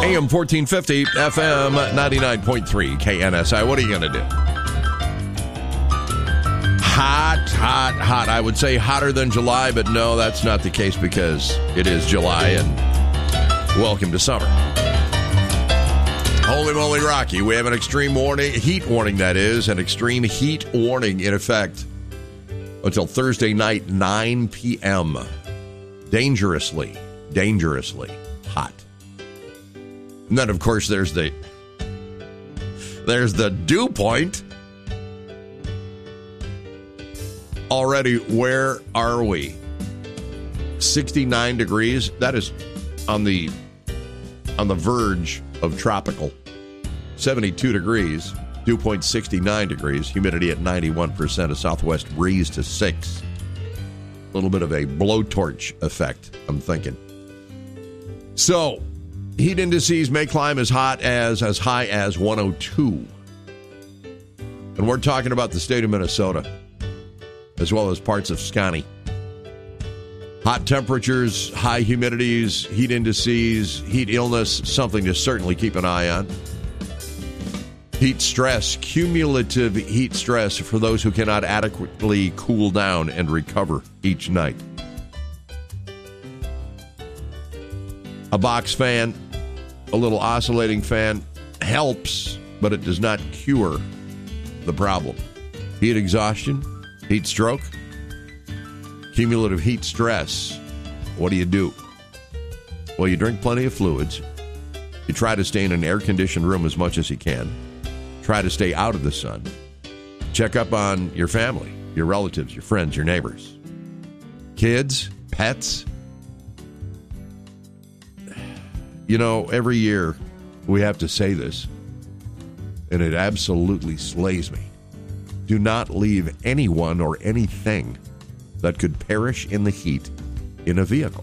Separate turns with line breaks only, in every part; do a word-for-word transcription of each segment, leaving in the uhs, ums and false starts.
A M fourteen fifty, F M ninety-nine point three, K N S I. What are you going to do? Hot, hot, hot. I would say hotter than July, but no, that's not the case because it is July, and welcome to summer. Holy moly, Rocky. We have an extreme warning, heat warning, that is, an extreme heat warning in effect until Thursday night, nine p.m. Dangerously, dangerously hot. And then, of course, there's the there's the dew point. Already, where are we? sixty-nine degrees. That is on the on the verge of tropical. seventy-two degrees. Dew point sixty-nine degrees. Humidity at ninety-one percent. A southwest breeze to six. A little bit of a blowtorch effect, I'm thinking. So, heat indices may climb as hot as as high as one oh two. And we're talking about the state of Minnesota, as well as parts of Scotty. Hot temperatures, high humidities, heat indices, heat illness, something to certainly keep an eye on. Heat stress, cumulative heat stress for those who cannot adequately cool down and recover each night. A box fan, a little oscillating fan helps, but it does not cure the problem. Heat exhaustion, heat stroke, cumulative heat stress. What do you do? Well, you drink plenty of fluids. You try to stay in an air-conditioned room as much as you can. Try to stay out of the sun. Check up on your family, your relatives, your friends, your neighbors. Kids, pets. You know, every year we have to say this, and it absolutely slays me. Do not leave anyone or anything that could perish in the heat in a vehicle.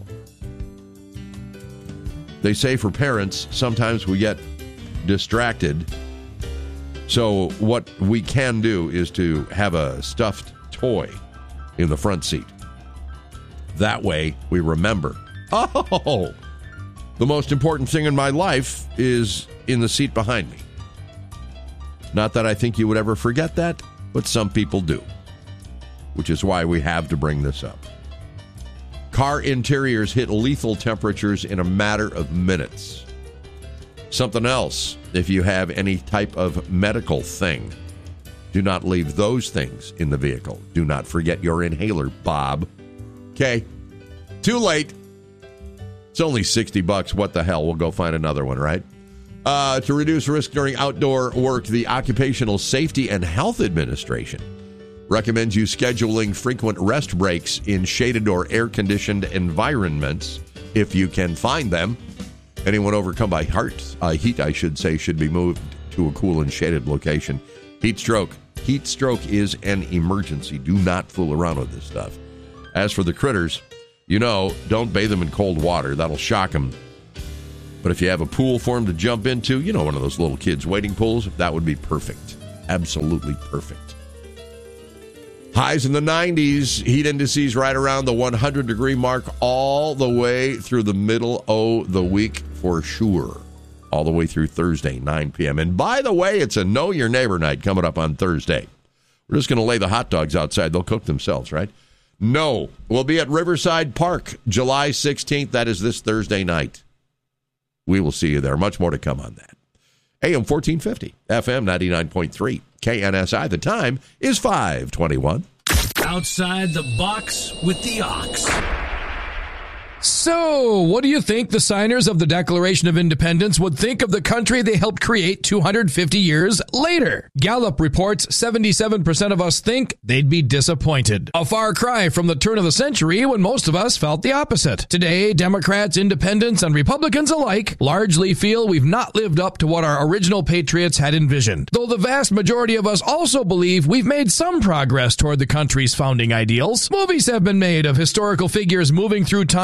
They say for parents, sometimes we get distracted. So what we can do is to have a stuffed toy in the front seat. That way we remember, oh, the most important thing in my life is in the seat behind me. Not that I think you would ever forget that, but some people do, which is why we have to bring this up. Car interiors hit lethal temperatures in a matter of minutes. Something else, if you have any type of medical thing, do not leave those things in the vehicle. Do not forget your inhaler, Bob. Okay, too late. It's only sixty bucks. What the hell? We'll go find another one, right? Uh, to reduce risk during outdoor work, the Occupational Safety and Health Administration recommends you scheduling frequent rest breaks in shaded or air-conditioned environments if you can find them. Anyone overcome by heart, uh, heat, I should say, should be moved to a cool and shaded location. Heat stroke. Heat stroke is an emergency. Do not fool around with this stuff. As for the critters, you know, don't bathe them in cold water. That'll shock them. But if you have a pool for them to jump into, you know, one of those little kids' wading pools, that would be perfect. Absolutely perfect. Highs in the nineties, heat indices right around the one hundred degree mark all the way through the middle of the week for sure. All the way through Thursday, nine p.m. And by the way, it's a Know Your Neighbor night coming up on Thursday. We're just going to lay the hot dogs outside. They'll cook themselves, right? No. We'll be at Riverside Park, July sixteenth. That is this Thursday night. We will see you there. Much more to come on that. A M fourteen fifty, F M ninety-nine point three, K N S I. The time is five twenty-one.
Outside the box with the Ox.
So, what do you think the signers of the Declaration of Independence would think of the country they helped create two hundred fifty years later? Gallup reports seventy-seven percent of us think they'd be disappointed. A far cry from the turn of the century when most of us felt the opposite. Today, Democrats, independents, and Republicans alike largely feel we've not lived up to what our original patriots had envisioned. Though the vast majority of us also believe we've made some progress toward the country's founding ideals. Movies have been made of historical figures moving through time, ending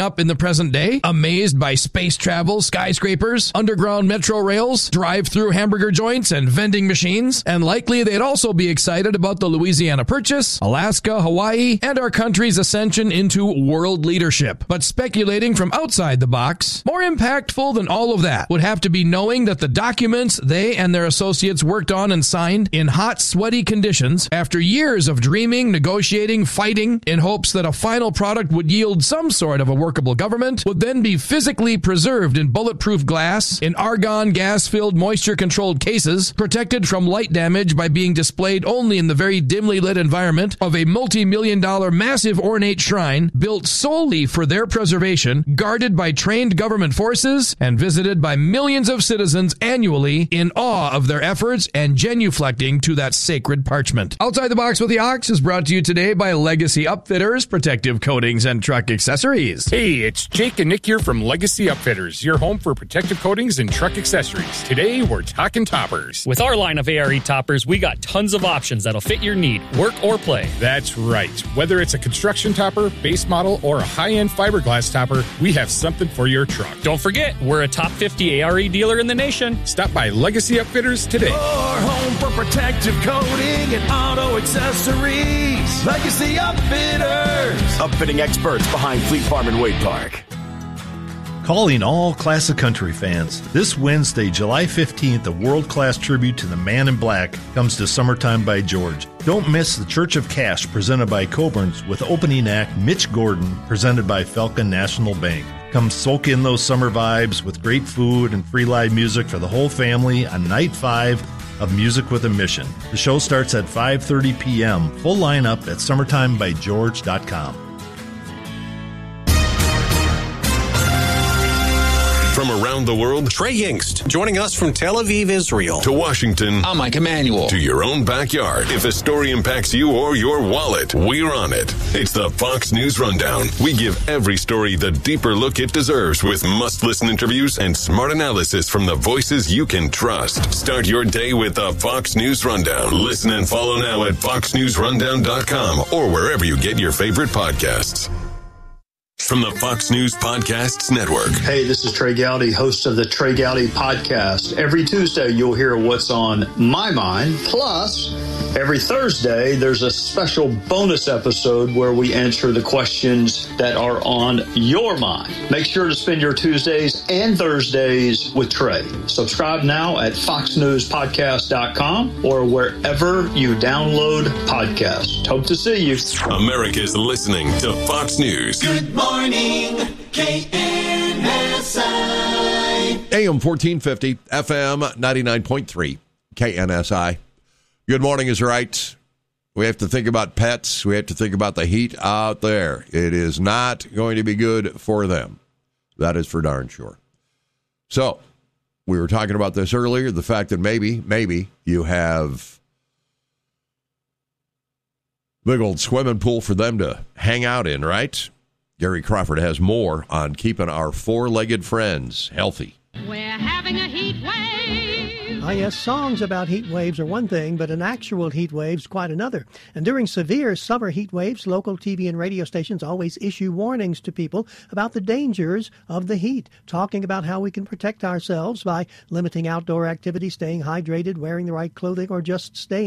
up in the present day, amazed by space travel, skyscrapers, underground metro rails, drive-through hamburger joints, and vending machines. And likely they'd also be excited about the Louisiana Purchase, Alaska, Hawaii, and our country's ascension into world leadership. But speculating from outside the box, more impactful than all of that would have to be knowing that the documents they and their associates worked on and signed in hot, sweaty conditions after years of dreaming, negotiating, fighting in hopes that a final product would yield some sort of a workable government would then be physically preserved in bulletproof glass, in argon gas-filled moisture-controlled cases, protected from light damage by being displayed only in the very dimly lit environment of a multi-million dollar massive ornate shrine built solely for their preservation, guarded by trained government forces, and visited by millions of citizens annually in awe of their efforts and genuflecting to that sacred parchment. Outside the Box with the Ox is brought to you today by Legacy Upfitters, protective coatings and truck accessories.
Hey, it's Jake and Nick here from Legacy Upfitters, your home for protective coatings and truck accessories. Today, we're talking toppers.
With our line of A R E toppers, we got tons of options that'll fit your need, work or play.
That's right. Whether it's a construction topper, base model, or a high-end fiberglass topper, we have something for your truck.
Don't forget, we're a top fifty A R E dealer in the nation.
Stop by Legacy Upfitters today.
Your home for protective coating and auto accessories. Legacy Upfitters.
Upfitting experts behind Fleet Farm and Wade Park.
Calling all classic country fans. This Wednesday, July fifteenth, a world-class tribute to the Man in Black comes to Summertime by George. Don't miss the Church of Cash presented by Coburn's with opening act Mitch Gordon presented by Falcon National Bank. Come soak in those summer vibes with great food and free live music for the whole family on night five of Music with a Mission. The show starts at five thirty p.m. Full lineup at summertime by george dot com.
From around the world,
Trey Yingst, joining us from Tel Aviv, Israel.
To Washington,
I'm Mike Emanuel.
To your own backyard. If a story impacts you or your wallet, we're on it. It's the Fox News Rundown. We give every story the deeper look it deserves with must-listen interviews and smart analysis from the voices you can trust. Start your day with the Fox News Rundown. Listen and follow now at fox news rundown dot com or wherever you get your favorite podcasts. From the Fox News Podcasts Network.
Hey, this is Trey Gowdy, host of the Trey Gowdy Podcast. Every Tuesday, you'll hear what's on my mind. Plus, every Thursday, there's a special bonus episode where we answer the questions that are on your mind. Make sure to spend your Tuesdays and Thursdays with Trey. Subscribe now at fox news podcast dot com or wherever you download podcasts. Hope to see you.
America's listening to Fox News.
Good morning, K N S I.
A M fourteen fifty, F M ninety-nine point three, K N S I. Good morning is right. We have to think about pets. We have to think about the heat out there. It is not going to be good for them. That is for darn sure. So, we were talking about this earlier, the fact that maybe, maybe you have a big old swimming pool for them to hang out in, right? Gary Crawford has more on keeping our four-legged friends healthy.
We're having a heat wave.
Ah, yes, songs about heat waves are one thing, but an actual heat wave's quite another. And during severe summer heat waves, local T V and radio stations always issue warnings to people about the dangers of the heat, talking about how we can protect ourselves by limiting outdoor activity, staying hydrated, wearing the right clothing, or just staying